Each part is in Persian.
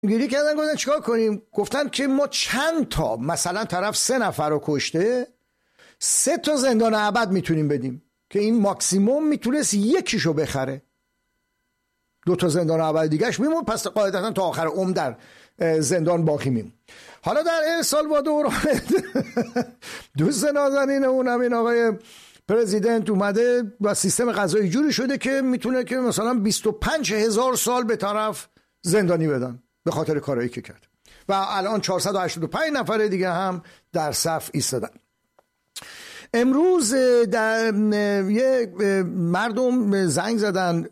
گیری کردن گفتن چیکار کنیم؟ گفتن که ما چند تا، مثلا طرف 3 نفر رو کشته 3 تا زندان ابد میتونیم بدیم که این ماکسیموم میتونست یکیشو بخره، 2 تا زندان ابد دیگهش میمون، پس قاعدتا تا آخر عمر در زندان باقی میمون. حالا در السالوادور دوست نازنین اونم این آقای پرزیدنت اومده و سیستم قضایی جوری شده که میتونه که مثلا 25,000 سال به طرف زندانی بدن به خاطر کارهایی که کرد و الان 485 نفر دیگه هم در صف ایستادن. امروز در یه مردم زنگ زدن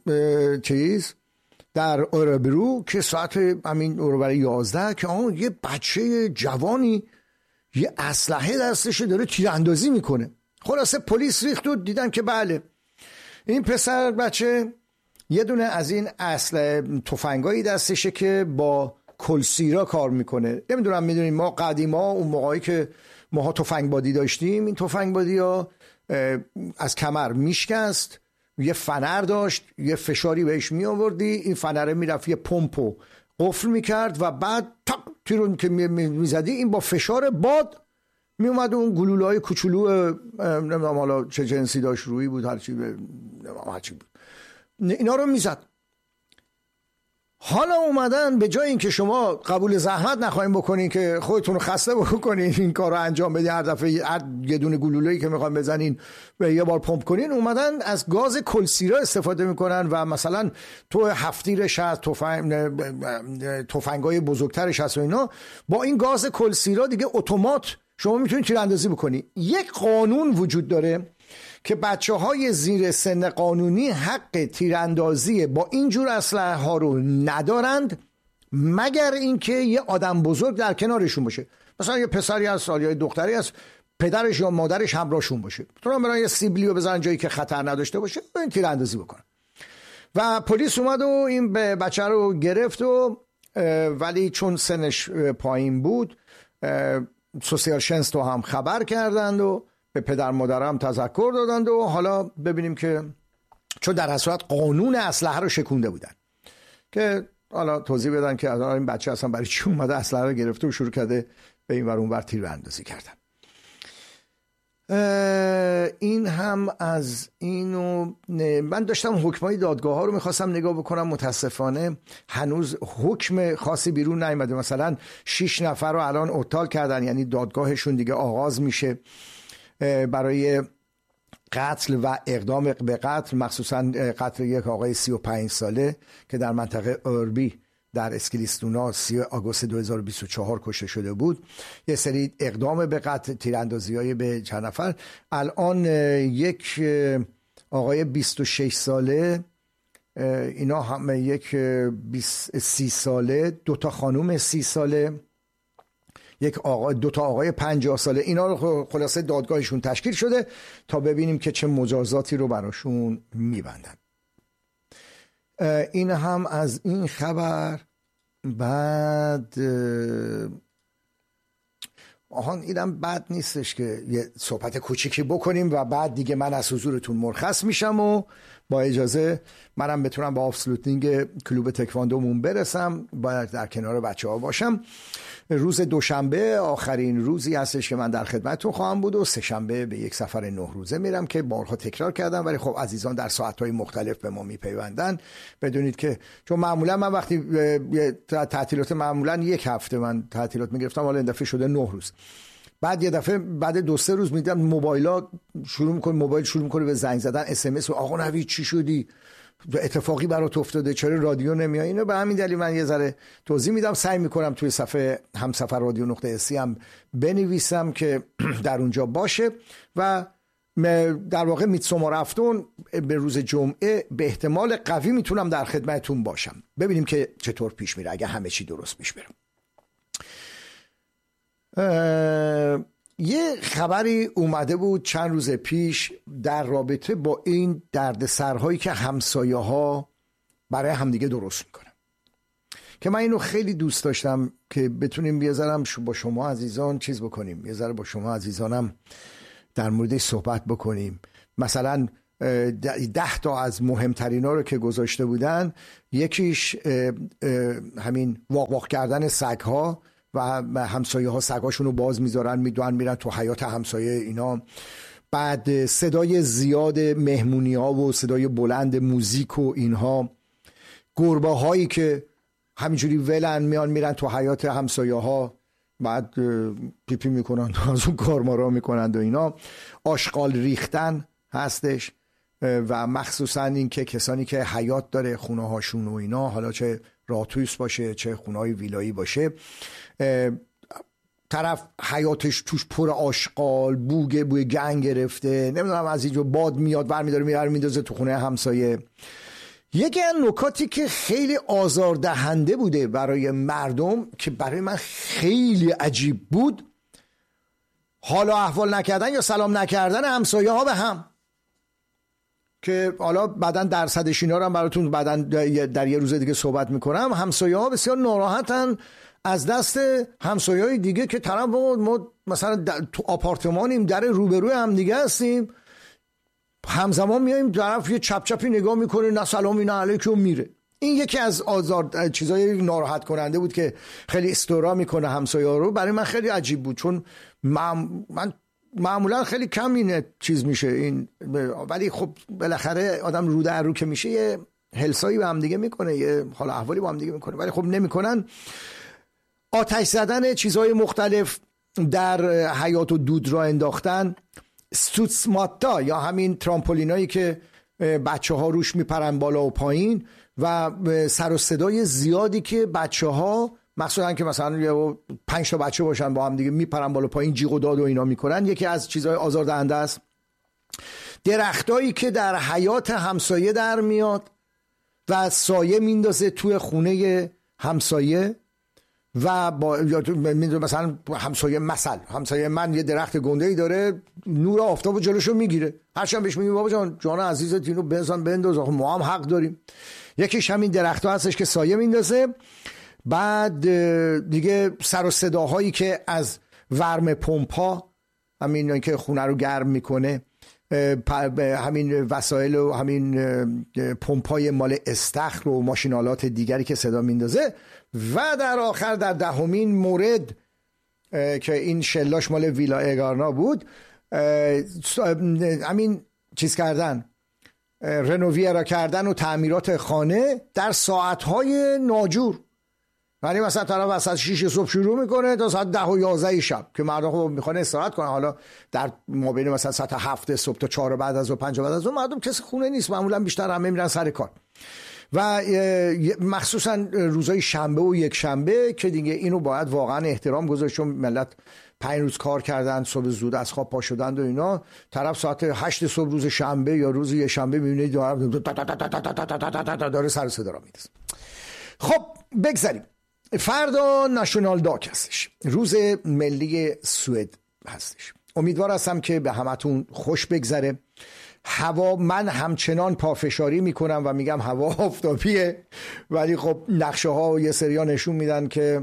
در اوربرو که ساعت همین اوربرو 11 که یه بچه جوانی یه اسلحه دستشه داره تیراندازی میکنه. خلاصه پلیس ریخت و دیدن که بله این پسر بچه یه دونه از این اسلحه تفنگایی دستشه که با کلسیرا کار میکنه. نمیدونم میدونیم ما قدیما اون موقعی که ماها تفنگ بادی داشتیم، این تفنگ بادی ها از کمر میشکست، یه فنر داشت، یه فشاری بهش می آوردی، این فنره میرفت یه پمپو قفل میکرد و بعد تق تیرون که میزدی این با فشار باد میومد اون گلوله‌های کوچولو، نمیدونم حالا چه جنسی داشت، رویی بود هرچی بود، اینا رو میزد. حالا اومدن به جای اینکه شما قبول زحمت نخواهیم بکنین که خودتون رو خسته بکنین این کار رو انجام بدین، هر دفعه یه دونه گلوله‌ای که میخواین بزنین و یه بار پمپ کنین، اومدن از گاز کلسیرا استفاده میکنن و مثلا تو هفتیرش هست، تفنگای بزرگترش هست و اینا، با این گاز کلسیرا دیگه اتومات شما میتونید تیراندازی بکنی. یک قانون وجود داره که بچه‌های زیر سن قانونی حق تیراندازی با اینجور اسلحه ها رو ندارند مگر اینکه یه آدم بزرگ در کنارشون باشه، مثلا یه پسری هست یا یه دختری هست پدرش یا مادرش همراهشون باشه، تو برای یه سیبلیو بزنن جایی که خطر نداشته باشه این تیراندازی بکنن. و پلیس اومد و این بچه رو گرفت و ولی چون سنش پایین بود سوسیال شنس تو هم خبر کردند و به پدر مادرم تذکر دادند و حالا ببینیم که چون در صورت قانون اسلحه رو شکونده بودن که حالا توضیح بدن که این بچه اصلا برای چی اومده اسلحه رو گرفته و شروع کرده به این ور اون ور تیر اندازی کردن. این هم از اینو. من داشتم حکمای دادگاه ها رو میخواستم نگاه بکنم، متاسفانه هنوز حکم خاصی بیرون نیامده. مثلا 6 نفر رو الان اعطال کردن، یعنی دادگاهشون دیگه آغاز میشه برای قتل و اقدام به قتل، مخصوصا قتل یک آقای 35 ساله که در منطقه اوربی در اسکلیستونا 30 آگوست 2024 کشته شده بود. یه سری اقدام به قتل، تیراندازی‌های به چند نفر. الان یک آقای 26 ساله، اینا هم یک 30 ساله، 2 تا خانوم 30 ساله، یک آقای، 2 تا آقای 50 ساله، اینا رو خلاصه دادگاهشون تشکیل شده تا ببینیم که چه مجازاتی رو براشون میبندن. این هم از این خبر. بعد اینم بد نیستش که یه صحبت کوچیکی بکنیم و بعد دیگه من از حضورتون مرخص میشم و با اجازه منم بتونم با آفسلوتینگ کلوب تکواندومون برسم، باید در کنار بچه ها باشم. روز دوشنبه آخرین روزی هستش که من در خدمتتون خواهم بود و سه شنبه به یک سفر 9 روزه میرم که بارها تکرار کردم، ولی خب عزیزان در ساعتهای مختلف به ما میپیوندن. بدونید که چون معمولا من وقتی تعطیلات معمولا 1 هفته من تعطیلات میگرفتم، حالا این دفعه شده 9 روز. بعد یه دفعه بعد 2-3 روز میدم موبایل شروع میکنه به زنگ زدن، SMS و آقا نوید چی شدی؟ اتفاقی برات افتاده؟ چرا رادیو نمیای؟ اینو به همین دلیل من یه ذره توضیح میدم، سعی میکنم توی صفحه همسفر رادیو.سی هم بنویسم که در اونجا باشه. و در واقع میتسومار افتون به روز جمعه به احتمال قوی میتونم در خدمتتون باشم. ببینیم که چطور پیش میره اگه همه چی درست پیش بره. یه خبری اومده بود چند روز پیش در رابطه با این دردسرهایی که همسایه ها برای همدیگه درست میکنن، که من اینو خیلی دوست داشتم که بتونیم یه ذره با شما عزیزان چیز بکنیم، یه ذره با شما عزیزانم در موردش صحبت بکنیم. مثلا 10 تا از مهمترین ها رو که گذاشته بودن، یکیش همین واق کردن سگ ها و همسایه ها سگاشون رو باز میذارن میرن تو حیات همسایه اینا. بعد صدای زیاد مهمونی ها و صدای بلند موزیک و اینها. گربه هایی که همینجوری ولن میرن تو حیات همسایه ها، بعد پیپی میکنن از اون کارمارا میکنند و اینا. آشغال ریختن هستش و مخصوصا این که کسانی که حیات داره خونه هاشون و اینا، حالا چه راتوس باشه چه خونه های ویلایی باشه، طرف حیاتش توش پر آشغال، بوی گند گرفته، نمیدونم از اینجا باد میاد برمیداره میندازه تو خونه همسایه. یکی از نکاتی که خیلی آزاردهنده بوده برای مردم که برای من خیلی عجیب بود، حالا احوال نکردن یا سلام نکردن همسایه ها به هم، که حالا بعدن درصدش اینا رو هم براتون بعدن در یه روز دیگه صحبت میکنم. همسایه ها بسیار ناراحتن از دست همسایه های دیگه که طرف ما مثلا تو آپارتمانیم، در روبروی هم دیگه هستیم، همزمان میایم طرف یه چپ چپی نگاه میکنه، نه سلامی نه علیکم، میره. این یکی از چیزای ناراحت کننده بود که خیلی استورا میکنه همسایه ها رو. برای من خیلی عجیب بود، چون من معمولا خیلی کم این چیز میشه این، ولی خب بالاخره آدم رو در رو که میشه یه هلسایی با هم دیگه میکنه، یه حال احوالی با هم دیگه میکنه، ولی خب نمیکنن. آتش زدن چیزهای مختلف در حیاط و دود را انداختن. ستوتسماتا یا همین ترامپولینایی که بچه ها روش میپرن بالا و پایین و سر و صدای زیادی که بچه ها مخصوصا که مثلا 5 تا بچه باشن با هم دیگه میپرن بالا پایین، جیغ و داد و اینا میکنن، یکی از چیزهای آزاردهنده است. درختایی که در حیات همسایه در میاد و سایه میندازه توی خونه همسایه و مثلا همسایه من یه درخت گنده‌ای داره، نور آفتاب جلوشو میگیره، هرچند بهش میگیم بابا جان عزیزت اینو بنداز، ما هم حق داریم. یکیش همین درخت‌ها هستش که سایه میندازه. بعد دیگه سر و صداهایی که از ورم پمپا، همین که خونه رو گرم میکنه، همین وسایل و همین پمپای مال استخر و ماشینالات دیگری که صدا میندازه. و در آخر در 10مین مورد که این شلاش مال ویلا اگارنا بود، همین چیز کردن، رنوویرا کردن و تعمیرات خانه در ساعتهای ناجور. یعنی مثلا طرف از 6 صبح شروع میکنه تا ساعت 10 و 11 شب که مردم خب میخوان استراحت کنن. حالا در مابین مثلا ساعت 7 صبح تا 4 بعد از 5 بعد از اون مردم کسی خونه نیست، معمولا بیشتر همه میرن سر کار. و مخصوصا روزای شنبه و یک شنبه که دیگه اینو باید واقعا احترام گذاشت، چون ملت 5 روز کار کردن، صبح زود از خواب پا شدند و اینا، طرف ساعت 8 صبح روز شنبه یا روز یک شنبه میبینید داره سر صدا را میدازه. خب بگذاریم. فردا نشنال داک هستش، روز ملی سوئد هستش. امیدوار هستم که به همتون خوش بگذره. هوا، من همچنان پافشاری میکنم و میگم هوا آفتابیه، ولی خب نقشه ها یه سریا نشون میدن که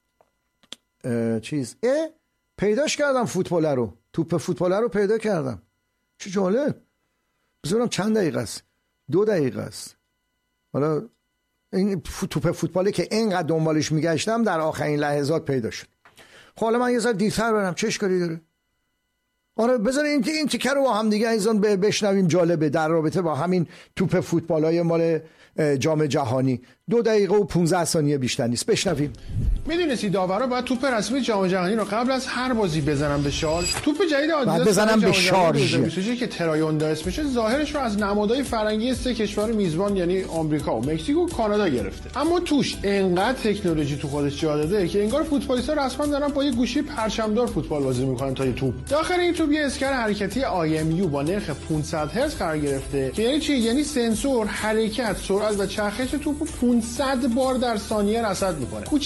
پیداش کردم فوتباله رو، توپ فوتباله رو پیدا کردم. چه جالب. بذارم چند دقیقه است؟ 2 دقیقه است. حالا این توپ فوتبالی که اینقدر دنبالش میگشتم در آخرین لحظات پیدا شد. خب حالا من یه ذره دیرتر برم، چه اشکالی داره؟ آره بذار این تیکه رو با هم دیگه ایزان بشنویم. جالبه در رابطه با همین توپ فوتبالای مال جام جهانی. 2 دقیقه و 15 ثانیه بیشتر نیست، بشنویم. میدونستی داورا باید توپ رسمی جام جهانی رو قبل از هر بازی بزنن به شارژ؟ توپ جدید آدیداس بزنن به شارژ که ترایوندا اسمشه، ظاهرش رو از نمادهای فرنگی 3 کشور میزبان یعنی آمریکا و مکزیک و کانادا گرفته، اما توش انقدر تکنولوژی تو خودش جا داده که انگار فوتبالیست‌ها رسما دارن با یه گوشی پرچمدار فوتبال بازی میکنن تا یه توپ. داخل این توپ یه اسکن حرکتی IMU با نرخ 500 هرتز قرار گرفته که یعنی چی؟ یعنی سنسور حرکت، سرعت و چرخش توپو 500 بار در ثانیه رصد میکنه. کوچکترین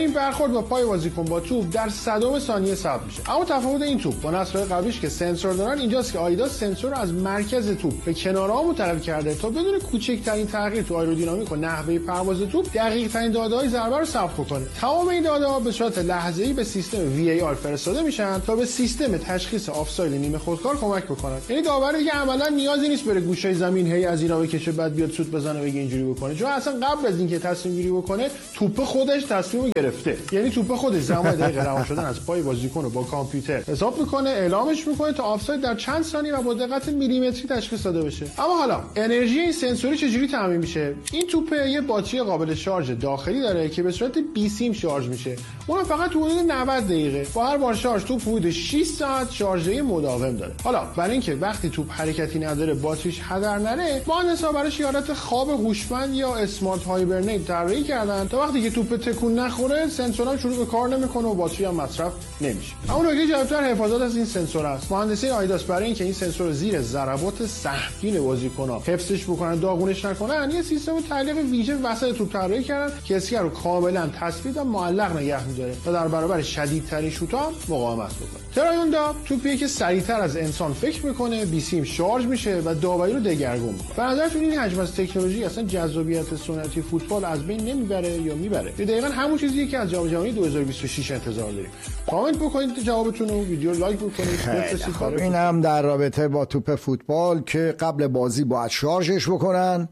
یعنی برخورد با پای بازیکن با توپ در صدم ثانیه ثبت میشه. اما تفاوت این توپ با نسل‌های قبلیش که سنسور دارن اینجاست که آدیداس سنسور رو از مرکز توپ به کناره‌ها منتقل کرده تا بدون کوچکترین تغییر تو آیرودینامیک و نحوه پرواز توپ دقیق‌ترین داده‌های ضربه رو ثبت کنه. تمام این داده‌ها به صورت لحظه‌ای به سیستم VAR فرستاده میشن تا به سیستم تشخیص آفساید نیمه خودکار کمک بکنن. یعنی داور دیگه عملاً نیازی نیست بره گوشه زمین هی از اینا بکشه بعد بیاد سوت بزنه بگه اینجوری بکنه، چون اصلا قبل از اینکه تصمیم گیری بکنه توپ خودش تصمیم گرفته. یعنی توپ خودش زمان دقیقه رها شدن از پای بازیکن رو با کامپیوتر حساب میکنه، اعلامش میکنه تا آفساید در چند ثانیه و با دقت میلیمتری تشخیص داده بشه. اما حالا انرژی این سنسوری چجوری تامین میشه؟ این توپ یه باتری قابل شارژ داخلی داره که به صورت بیسیم شارژ میشه. اون فقط تو حدود 90 دقیقه با هر بار شارژ توپ حدود 6 ساعت شارژی مداوم داره. حالا برای اینکه وقتی توپ حرکتی نداره باتریش هدر نره، مهندسا براش یه حالت خواب هوشمند یا اسمارت هایبرنیت طراحی کردن تا وقتی که توپ تکون نخوره سنسورم شروع به کار نمیکنه و باتری هم مصرف نمیشه. اما نکته جالب‌تر حفاظت از این سنسور است. مهندسی آیداس برای اینکه این سنسور رو زیر ضربات سهمگین بازیکن‌ها حفظش بکنن، داغونش نکنن، یه سیستم تعلیق ویژه وسط توپ طراحی کردن که اسکر رو کاملا تثبیت و معلق نگه می‌داره تا در برابر شدیدترین شوت‌ها مقاومت بکنه. ترایوندا توپیه که سریعتر از انسان فکر میکنه، بیسیم شارژ میشه و داوری رو دگرگون میکنه. به نظرتون این حجم از تکنولوژی اصلا جذابیت سنتی فوتبال از بین نمیبره یا میبره؟ یا دقیقاً همون چیزیه که از جام جهانی 2026 انتظار داریم؟ کامنت بکنید جوابتون رو، ویدیو لایک بکنید. خب اینم در رابطه با توپ فوتبال که قبل بازی باید شارژش بکنن.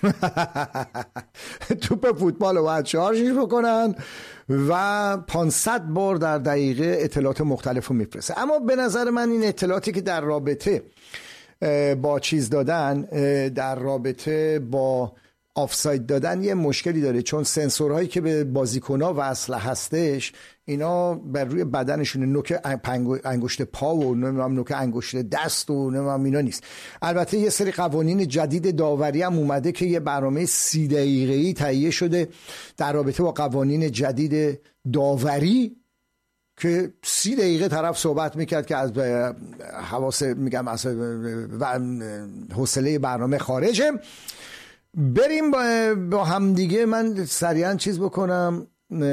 توپ فوتبال رو باید شارژش بکنن و 500 بار در دقیقه اطلاعات مختلف رو میفرسته. اما به نظر من این اطلاعاتی که در رابطه با چیز دادن، در رابطه با آفساید دادن یه مشکلی داره، چون سنسورهایی که به بازیکن‌ها وصل هستش اینا بر روی بدنشون، نوک انگشت پا و نوک انگشت دست و اینا نیست. البته یه سری قوانین جدید داوری هم اومده که یه برنامه 30 دقیقه‌ای تهیه شده در رابطه با قوانین جدید داوری که 30 دقیقه طرف صحبت میکرد که از حوصله برنامه خارجه. بریم با همدیگه. من سریعا چیز بکنم.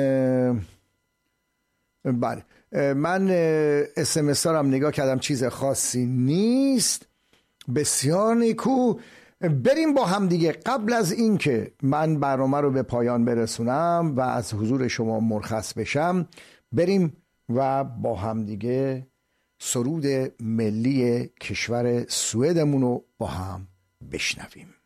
بله، من SMS ها رو هم نگاه کردم، چیز خاصی نیست. بسیار نیکو. بریم با همدیگه. قبل از این که من برنامه رو به پایان برسونم و از حضور شما مرخص بشم، بریم و با همدیگه سرود ملی کشور سوئدمون رو با هم بشنویم.